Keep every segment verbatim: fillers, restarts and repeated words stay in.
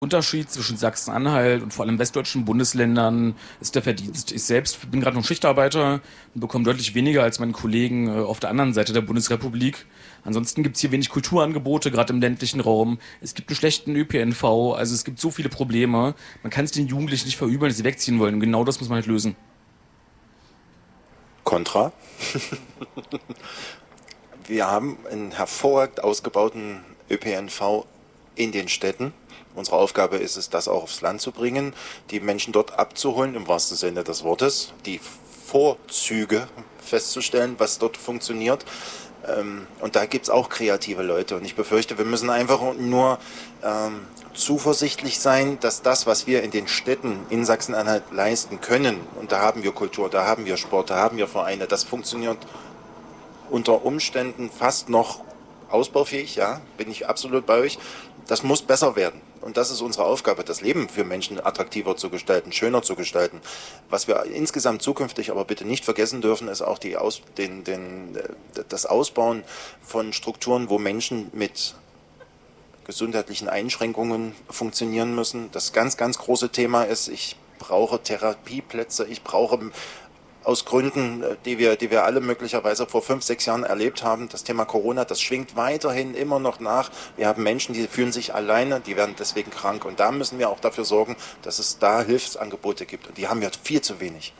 Unterschied zwischen Sachsen-Anhalt und vor allem westdeutschen Bundesländern ist der Verdienst. Ich selbst bin gerade noch Schichtarbeiter und bekomme deutlich weniger als meine Kollegen äh, auf der anderen Seite der Bundesrepublik. Ansonsten gibt es hier wenig Kulturangebote, gerade im ländlichen Raum. Es gibt einen schlechten Ö P N V, also es gibt so viele Probleme. Man kann es den Jugendlichen nicht verübeln, dass sie wegziehen wollen. Und genau das muss man halt lösen. Kontra. Wir haben einen hervorragend ausgebauten Ö P N V in den Städten. Unsere Aufgabe ist es, das auch aufs Land zu bringen, die Menschen dort abzuholen, im wahrsten Sinne des Wortes, die Vorzüge festzustellen, was dort funktioniert. Und da gibt es auch kreative Leute. Und ich befürchte, wir müssen einfach nur ähm, zuversichtlich sein, dass das, was wir in den Städten in Sachsen-Anhalt leisten können, und da haben wir Kultur, da haben wir Sport, da haben wir Vereine, das funktioniert unter Umständen fast noch ausbaufähig, ja, bin ich absolut bei euch. Das muss besser werden. Und das ist unsere Aufgabe, das Leben für Menschen attraktiver zu gestalten, schöner zu gestalten. Was wir insgesamt zukünftig aber bitte nicht vergessen dürfen, ist auch die Aus, den, den, das Ausbauen von Strukturen, wo Menschen mit gesundheitlichen Einschränkungen funktionieren müssen. Das ganz, ganz große Thema ist, ich brauche Therapieplätze, ich brauche aus Gründen, die wir, die wir alle möglicherweise vor fünf, sechs Jahren erlebt haben, das Thema Corona, das schwingt weiterhin immer noch nach. Wir haben Menschen, die fühlen sich alleine, die werden deswegen krank. Und da müssen wir auch dafür sorgen, dass es da Hilfsangebote gibt. Und die haben wir viel zu wenig.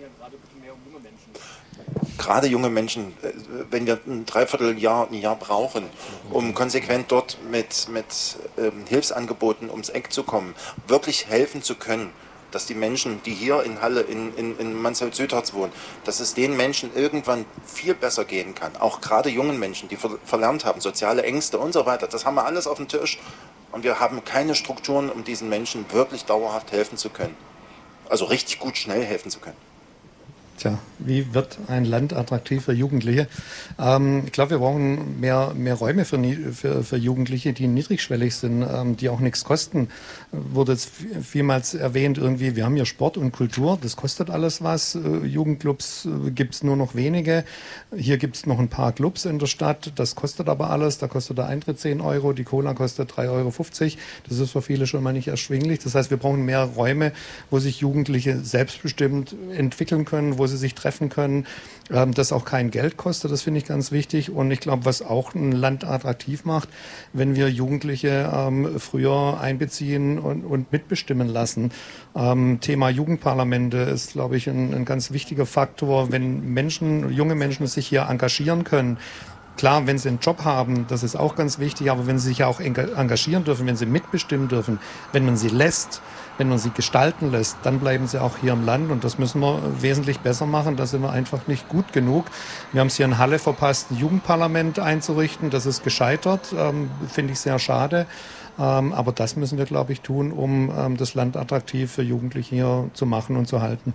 Gerade junge Menschen, wenn wir ein Dreivierteljahr, ein Jahr brauchen, um konsequent dort mit, mit ähm, Hilfsangeboten ums Eck zu kommen, wirklich helfen zu können, dass die Menschen, die hier in Halle, in, in, in Mansfeld-Südharz wohnen, dass es den Menschen irgendwann viel besser gehen kann. Auch gerade jungen Menschen, die ver- verlernt haben, soziale Ängste und so weiter. Das haben wir alles auf dem Tisch. Und wir haben keine Strukturen, um diesen Menschen wirklich dauerhaft helfen zu können. Also richtig gut, schnell helfen zu können. Tja, wie wird ein Land attraktiv für Jugendliche? Ähm, ich glaube, wir brauchen mehr, mehr Räume für, für, für Jugendliche, die niedrigschwellig sind, ähm, die auch nichts kosten. Wurde jetzt vielmals erwähnt, irgendwie, wir haben hier Sport und Kultur, das kostet alles was. Äh, Jugendclubs äh, gibt es nur noch wenige. Hier gibt es noch ein paar Clubs in der Stadt, das kostet aber alles. Da kostet der Eintritt zehn Euro, die Cola kostet drei Euro fünfzig. Das ist für viele schon mal nicht erschwinglich. Das heißt, wir brauchen mehr Räume, wo sich Jugendliche selbstbestimmt entwickeln können, wo sie sich treffen können, ähm, das auch kein Geld kostet, das finde ich ganz wichtig. Und ich glaube, was auch ein Land attraktiv macht, wenn wir Jugendliche ähm, früher einbeziehen und, und mitbestimmen lassen. Ähm, Thema Jugendparlamente ist, glaube ich, ein, ein ganz wichtiger Faktor, wenn Menschen, junge Menschen sich hier engagieren können. Klar, wenn sie einen Job haben, das ist auch ganz wichtig, aber wenn sie sich ja auch engagieren dürfen, wenn sie mitbestimmen dürfen, wenn man sie lässt, wenn man sie gestalten lässt, dann bleiben sie auch hier im Land und das müssen wir wesentlich besser machen. Da sind wir einfach nicht gut genug. Wir haben es hier in Halle verpasst, ein Jugendparlament einzurichten. Das ist gescheitert, ähm, finde ich sehr schade. Ähm, aber das müssen wir, glaube ich, tun, um ähm, das Land attraktiv für Jugendliche hier zu machen und zu halten.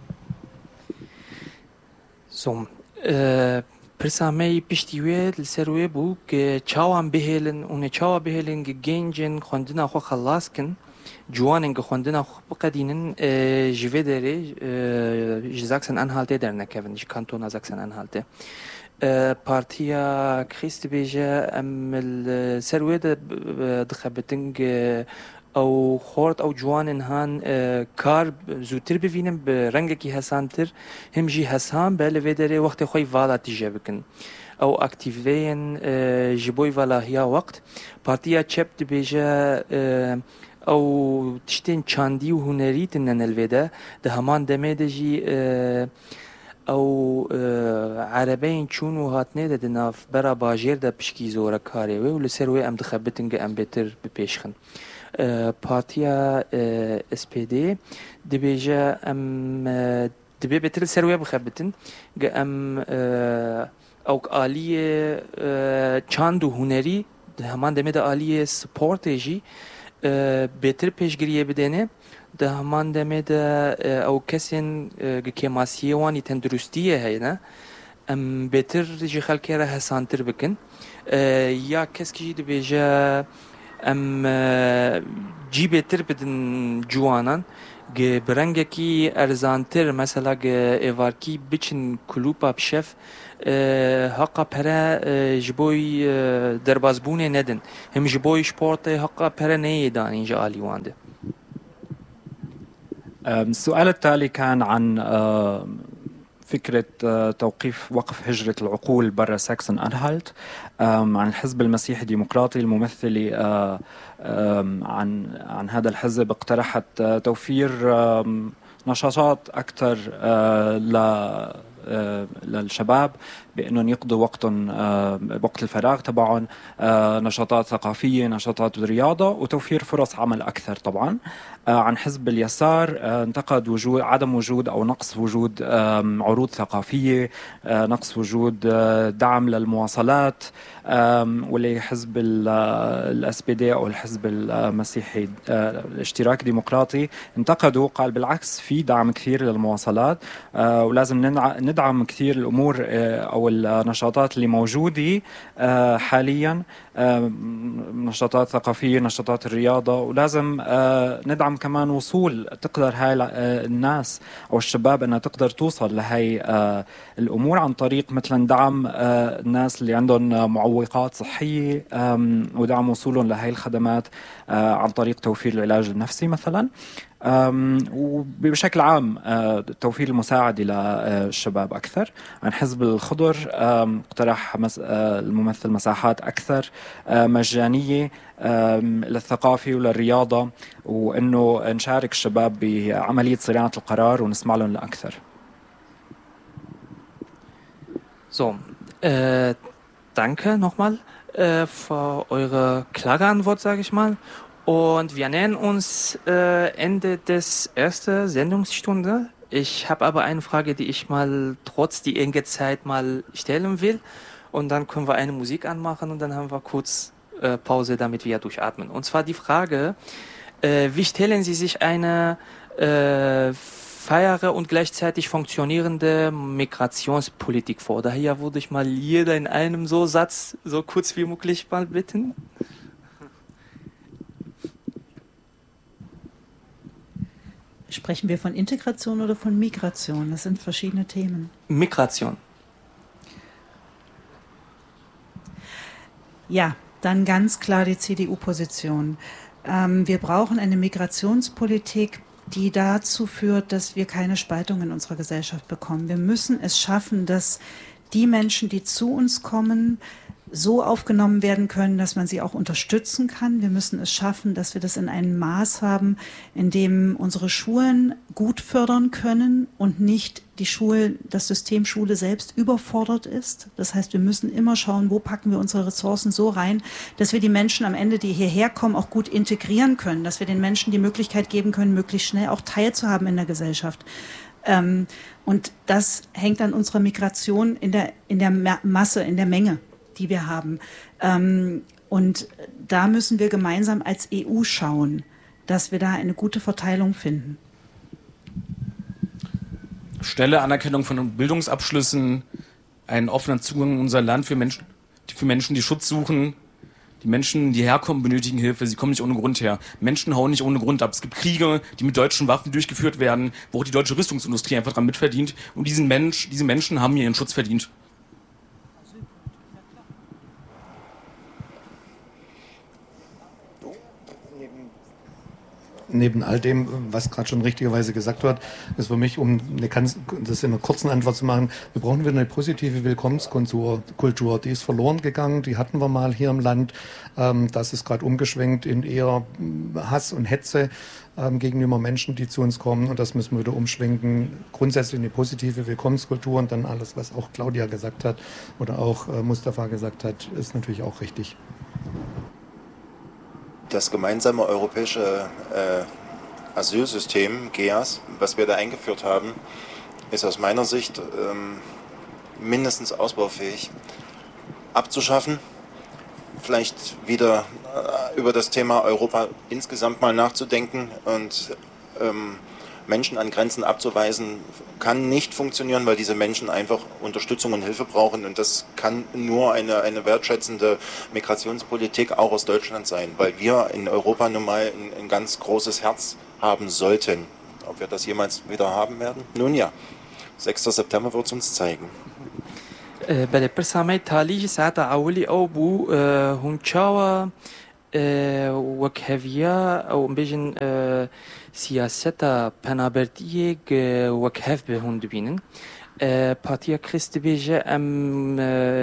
So, äh Persamei piştiye lserwe bu ke çawan behelen un çawa behelen ge gencin xondina xo xalaskin juanen ge xondina xo bqadinin jivedere Sachsen-Anhalte dernek evin Kantona Sachsen-Anhalte Partia Christbeje am serwe de dxabetin او خورد او جوانن هان کار زوتر ببینم به رنگ کی حسانتر هم جی حسان بله ودره وقت خوی والا تیجه بکن او اکتیوین جبوی والا هیا وقت پارتیا چپ دبیجه او تشتین چاندی و هنری تنن الوده ده همان دمه ده جی او عربین چون و هاتنه ده ناف برا باجیر ده پشکی زوره کاری و لسروی ام دخبتنگ ام بتر بپیشخن پارتیا اس پی دی دبیجه ام دبی بتر سروی بخبتن گه ام او آلیه چاند و هنری ده همان دمه ده آلیه سپورتیجی بتر پیشگیریه بدنه ده همان دمه ده او کسین که ماسیوانی تندرستیه هی نه ام بتر جی خلکی را حسانتر بکن یا کس کی دبیجه ام جی بهتر بدن جوانان گ برنگکی ارزانتر مثلا گ ایوارکی بچن کلوپا بشف حقا پره جبوی دربازبونه ندن هم جبوی شپورت حقا پره نيدان اینجا آلیوانده. السؤال التالي كان عن فكرة توقيف وقف هجرة العقول برا ساكسون أنهالت، عن الحزب المسيحي الديمقراطي. الممثلة عن عن هذا الحزب اقترحت توفير نشاطات أكثر ل للشباب بأنهم يقضوا وقتهم وقت الفراغ تبعهم نشاطات ثقافية، نشاطات رياضة، وتوفير فرص عمل أكثر. طبعا عن حزب اليسار انتقد وجود عدم وجود أو نقص وجود عروض ثقافية، نقص وجود دعم للمواصلات، واللي حزب الاس بي دي أو الحزب المسيحي الاشتراك الديمقراطي انتقدوا، قال بالعكس في دعم كثير للمواصلات ولازم ندعم كثير الأمور أو النشاطات اللي موجودة حاليا، نشاطات ثقافية، نشاطات الرياضة، ولازم ندعم كمان وصول تقدر هاي الناس أو الشباب أنها تقدر توصل لهاي الأمور عن طريق مثلا دعم الناس اللي عندهم معوقات صحية ودعم وصولهم لهاي الخدمات عن طريق توفير العلاج النفسي مثلا، وبشكل عام توفير المساعدة للشباب أكثر. عن حزب الخضر اقترح الممثل مساحات أكثر مجانية للثقافة وللرياضة، وأنه نشارك الشباب بعملية صناعة القرار ونسمع لهم لأكثر. So, äh, danke nochmal äh, für eure klare Antwort, sage ich mal. Und wir nähern uns äh, Ende des ersten Sendungsstunde. Ich habe aber eine Frage, die ich mal trotz die enge Zeit mal stellen will. Und dann können wir eine Musik anmachen und dann haben wir kurz äh, Pause, damit wir durchatmen. Und zwar die Frage, äh, wie stellen Sie sich eine äh, faire und gleichzeitig funktionierende Migrationspolitik vor? Daher würde ich mal jeder in einem so Satz so kurz wie möglich mal bitten. Sprechen wir von Integration oder von Migration? Das sind verschiedene Themen. Migration. Ja, dann ganz klar die C D U-Position. Ähm, wir brauchen eine Migrationspolitik, die dazu führt, dass wir keine Spaltung in unserer Gesellschaft bekommen. Wir müssen es schaffen, dass die Menschen, die zu uns kommen, so aufgenommen werden können, dass man sie auch unterstützen kann. Wir müssen es schaffen, dass wir das in einem Maß haben, in dem unsere Schulen gut fördern können und nicht die Schule, das System Schule selbst überfordert ist. Das heißt, wir müssen immer schauen, wo packen wir unsere Ressourcen so rein, dass wir die Menschen am Ende, die hierher kommen, auch gut integrieren können, dass wir den Menschen die Möglichkeit geben können, möglichst schnell auch teilzuhaben in der Gesellschaft. Ähm, und das hängt an unserer Migration in der, in der Masse, in der Menge, die wir haben. Ähm, und da müssen wir gemeinsam als E U schauen, dass wir da eine gute Verteilung finden. Schnelle Anerkennung von Bildungsabschlüssen, einen offenen Zugang in unser Land für Menschen, für Menschen, die Schutz suchen. Die Menschen, die herkommen, benötigen Hilfe. Sie kommen nicht ohne Grund her. Menschen hauen nicht ohne Grund ab. Es gibt Kriege, die mit deutschen Waffen durchgeführt werden, wo auch die deutsche Rüstungsindustrie einfach dran mitverdient. Und diesen Mensch, diese Menschen haben ihren Schutz verdient. Neben all dem, was gerade schon richtigerweise gesagt wird, ist für mich, um eine, das in einer kurzen Antwort zu machen, wir brauchen wieder eine positive Willkommenskultur. Kultur, die ist verloren gegangen, die hatten wir mal hier im Land. Das ist gerade umgeschwenkt in eher Hass und Hetze gegenüber Menschen, die zu uns kommen. Und das müssen wir wieder umschwenken. Grundsätzlich eine positive Willkommenskultur und dann alles, was auch Claudia gesagt hat oder auch Mustafa gesagt hat, ist natürlich auch richtig. Das gemeinsame europäische äh, Asylsystem, G E A S, was wir da eingeführt haben, ist aus meiner Sicht ähm, mindestens ausbaufähig. Abzuschaffen, vielleicht wieder äh, über das Thema Europa insgesamt mal nachzudenken und ähm, Menschen an Grenzen abzuweisen, kann nicht funktionieren, weil diese Menschen einfach Unterstützung und Hilfe brauchen. Und das kann nur eine, eine wertschätzende Migrationspolitik auch aus Deutschland sein, weil wir in Europa nun mal ein, ein ganz großes Herz haben sollten. Ob wir das jemals wieder haben werden? Nun ja, sechster September wird es uns zeigen. بله پرسامه تالیج ساعت اولی او بو هونچاوا وکهویا او بیشن سیاستا پنابرتیه وکهف به هون دبینن پاتیا کریست بیجه ام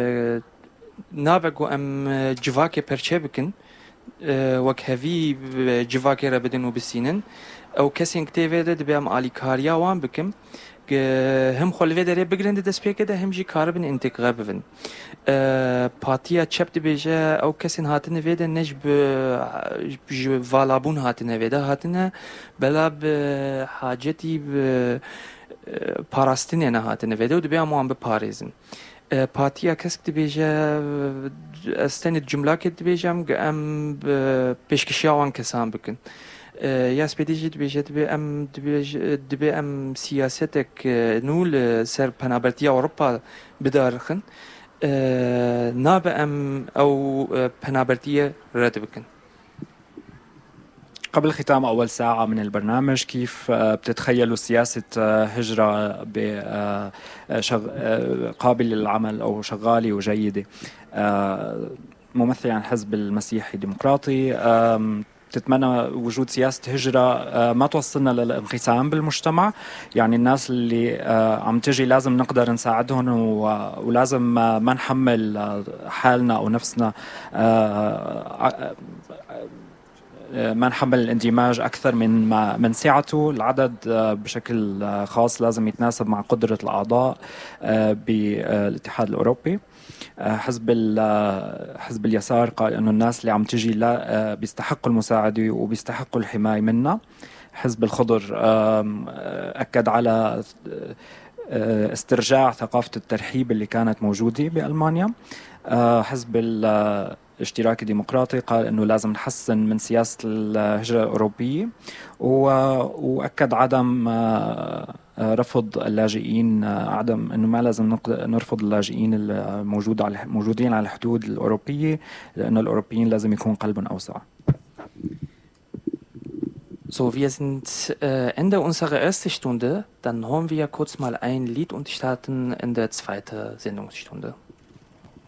نابگو ام جواک پرچه بکن وکهوی جواک را بدن و بسینن او کسی انکتیوه ده دبی ام آلیکاریا وان بکم هم خلوه داره بگرنده دست پیکه ده هم جی کاربن انتقاب بون پاتیا چپ دی بیجه او کسی هاتنه ویده نج به والابون هاتنه ویده هاتنه بلا به حاجتی به پاراستینه نه هاتنه ویده و دبی اموان به پاریزن پاتیا کسک دی بیجه استند جمله که دی بیجه ام ام پیشکشیاوان کسان بکن یاس بدیجی دبیجه دبی ام دبی ام سیاستک نول سر پنابرتی اوروبا بدارخن ناب ام او پنابرتی رد بکن. قبل ختام أول ساعة من البرنامج كيف بتتخيلوا سياسة هجرة قابلة للعمل أو شغالة وجيدة؟ ممثل عن الحزب المسيحي الديمقراطي تتمنى وجود سياسة هجرة ما توصلنا للانقسام بالمجتمع، يعني الناس اللي عم تجي لازم نقدر نساعدهم ولازم ما نحمل حالنا أو نفسنا ما نحمل الاندماج أكثر من ما من سعته. العدد بشكل خاص لازم يتناسب مع قدرة الأعضاء بالاتحاد الأوروبي. حزب حزب اليسار قال إنه الناس اللي عم تجي لا بيستحقوا المساعدة وبيستحقوا الحماية منا. حزب الخضر أكد على استرجاع ثقافة الترحيب اللي كانت موجودة بألمانيا. حزب الاشتراكي الديمقراطي قال إنه لازم نحسن من سياسة الهجرة الأوروبية وأكد عدم رفض اللاجئين، عدم إنه ما لازم نرفض اللاجئين الموجود على موجودين على الحدود الأوروبية، لأنه الأوروبيين لازم يكون قلبهم أوسع. So, wir sind äh, Ende unserer ersten Stunde. Dann hören wir kurz mal ein Lied und starten in der zweiten Sendungsstunde.